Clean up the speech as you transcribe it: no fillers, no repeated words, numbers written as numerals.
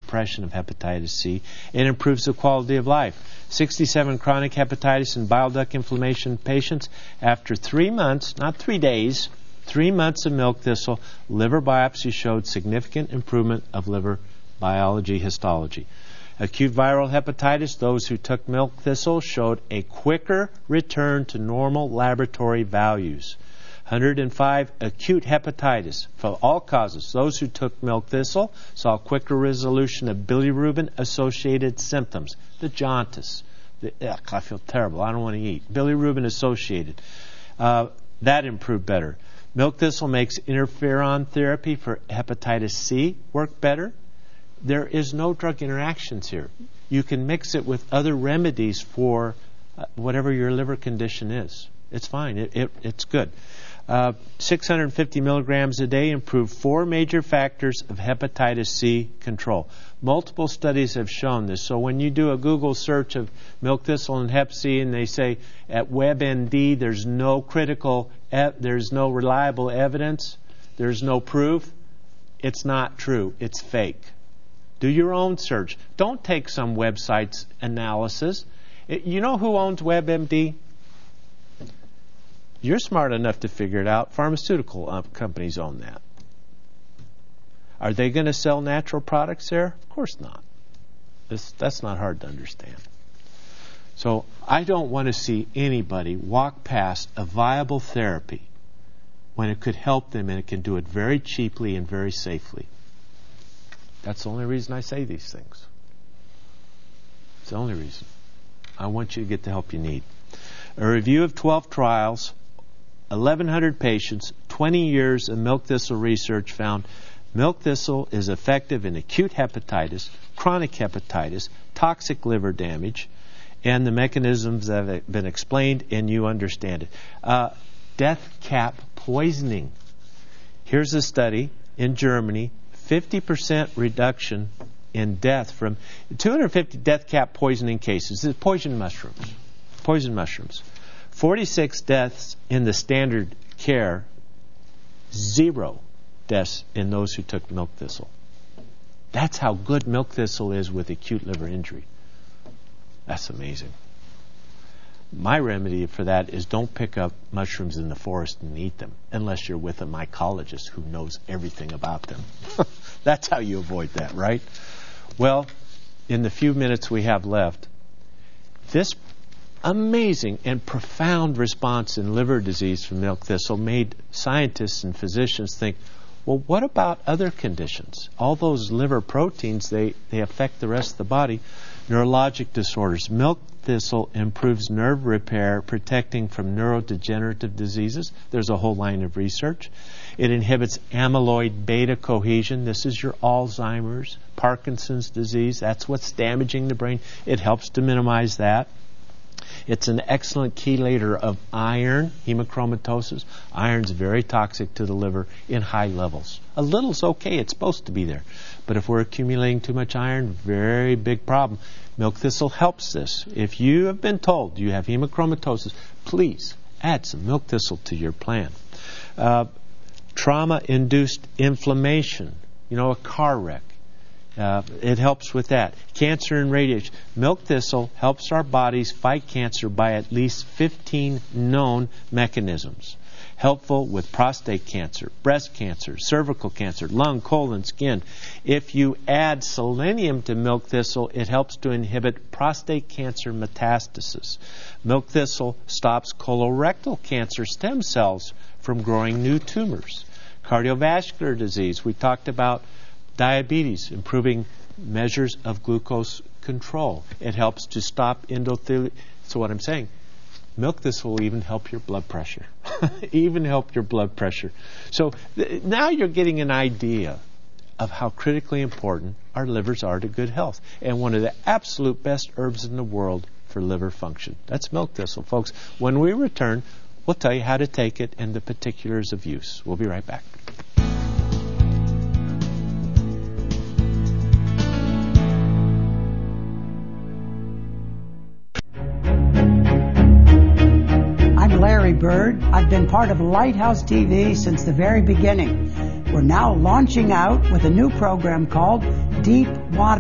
suppression of hepatitis C. It improves the quality of life. 67 chronic hepatitis and bile duct inflammation patients, after 3 months, not 3 days, 3 months of milk thistle, liver biopsy showed significant improvement of liver biology histology. Acute viral hepatitis, those who took milk thistle showed a quicker return to normal laboratory values. 105 acute hepatitis for all causes. Those who took milk thistle saw quicker resolution of bilirubin-associated symptoms. The jaundice. I feel terrible. I don't want to eat. Bilirubin-associated. That improved better. Milk thistle makes interferon therapy for hepatitis C work better. There is no drug interactions here. You can mix it with other remedies for whatever your liver condition is. It's fine. It's good. 650 milligrams a day improved 4 major factors of hepatitis C control. Multiple studies have shown this. So when you do a Google search of milk thistle and hep C and they say at WebMD there's no reliable evidence, there's no proof, it's not true. It's fake. Do your own search. Don't take some website's analysis. You know who owns WebMD? You're smart enough to figure it out. Pharmaceutical companies own that. Are they going to sell natural products there? Of course not. That's not hard to understand. So I don't want to see anybody walk past a viable therapy when it could help them and it can do it very cheaply and very safely. That's the only reason I say these things. It's the only reason. I want you to get the help you need. A review of 12 trials, 1,100 patients, 20 years of milk thistle research found milk thistle is effective in acute hepatitis, chronic hepatitis, toxic liver damage, and the mechanisms that have been explained and you understand it. Death cap poisoning. Here's a study in Germany, 50% reduction in death from 250 death cap poisoning cases. This is poison mushrooms. 46 deaths in the standard care, 0 deaths in those who took milk thistle. That's how good milk thistle is with acute liver injury. That's amazing. My remedy for that is don't pick up mushrooms in the forest and eat them unless you're with a mycologist who knows everything about them. That's how you avoid that, right? Well, in the few minutes we have left, this amazing and profound response in liver disease from milk thistle made scientists and physicians think, well, what about other conditions? All those liver proteins, they affect the rest of the body. Neurologic disorders. Milk thistle improves nerve repair, protecting from neurodegenerative diseases. There's a whole line of research. It inhibits amyloid beta cohesion. This is your Alzheimer's, Parkinson's disease. That's what's damaging the brain. It helps to minimize that. It's an excellent chelator of iron, hemochromatosis. Iron's very toxic to the liver in high levels. A little's okay, it's supposed to be there. But if we're accumulating too much iron, very big problem. Milk thistle helps this. If you have been told you have hemochromatosis, please add some milk thistle to your plan. Trauma-induced inflammation, a car wreck. It helps with that. Cancer and radiation. Milk thistle helps our bodies fight cancer by at least 15 known mechanisms. Helpful with prostate cancer, breast cancer, cervical cancer, lung, colon, skin. If you add selenium to milk thistle, it helps to inhibit prostate cancer metastasis. Milk thistle stops colorectal cancer stem cells from growing new tumors. Cardiovascular disease. We talked about diabetes, improving measures of glucose control. It helps to stop endothelial. So what I'm saying, milk thistle will even help your blood pressure. So now you're getting an idea of how critically important our livers are to good health. And one of the absolute best herbs in the world for liver function. That's milk thistle, folks. When we return, we'll tell you how to take it and the particulars of use. We'll be right back. Larry Bird. I've been part of Lighthouse TV since the very beginning. We're now launching out with a new program called Deep Water.